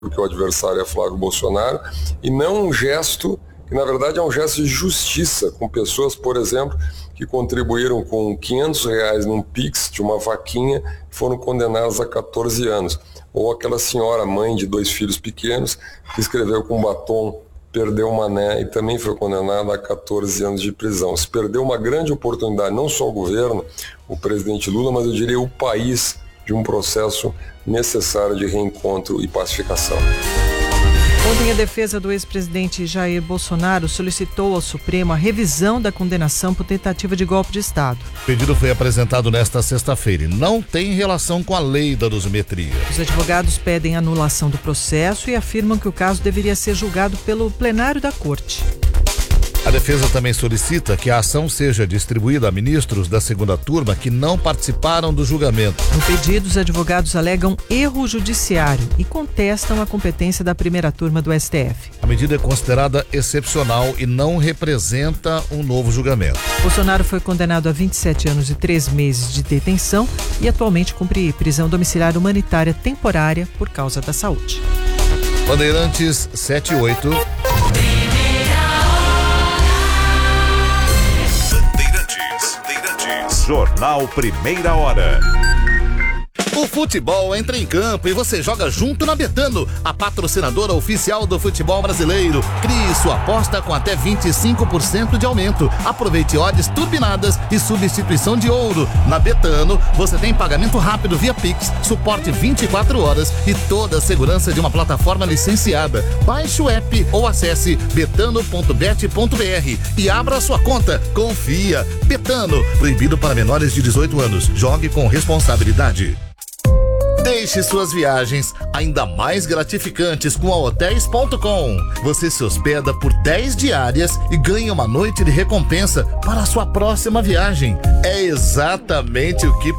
porque o adversário é Flávio Bolsonaro, e não um gesto que na verdade é um gesto de justiça, com pessoas, por exemplo, que contribuíram com R$500 num Pix de uma vaquinha e foram condenadas a 14 anos. Ou aquela senhora, mãe de 2 filhos pequenos, que escreveu com batom "perdeu o mané" e também foi condenada a 14 anos de prisão. Se perdeu uma grande oportunidade, não só o governo, o presidente Lula, mas eu diria o país, de um processo necessário de reencontro e pacificação. Ontem, a defesa do ex-presidente Jair Bolsonaro solicitou ao Supremo a revisão da condenação por tentativa de golpe de Estado. O pedido foi apresentado nesta sexta-feira e não tem relação com a lei da dosimetria. Os advogados pedem anulação do processo e afirmam que o caso deveria ser julgado pelo plenário da Corte. A defesa também solicita que a ação seja distribuída a ministros da segunda turma que não participaram do julgamento. No pedido, os advogados alegam erro judiciário e contestam a competência da primeira turma do STF. A medida é considerada excepcional e não representa um novo julgamento. Bolsonaro foi condenado a 27 anos e 3 meses de detenção e atualmente cumpre prisão domiciliar humanitária temporária por causa da saúde. Bandeirantes 78. Jornal Primeira Hora. O futebol entra em campo e você joga junto na Betano, a patrocinadora oficial do futebol brasileiro. Crie sua aposta com até 25% de aumento. Aproveite odds turbinadas e substituição de ouro. Na Betano, você tem pagamento rápido via Pix, suporte 24 horas e toda a segurança de uma plataforma licenciada. Baixe o app ou acesse betano.bet.br e abra sua conta. Confia. Betano, proibido para menores de 18 anos. Jogue com responsabilidade. Deixe suas viagens ainda mais gratificantes com a Hotéis.com. Você se hospeda por 10 diárias e ganha uma noite de recompensa para a sua próxima viagem. É exatamente o que